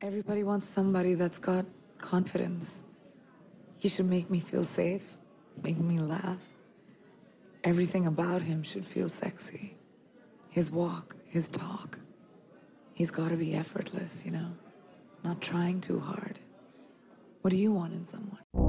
Everybody wants somebody that's got confidence. He should make me feel safe, make me laugh. Everything about him should feel sexy. His walk, his talk. He's got to be effortless, not trying too hard. What do you want in someone?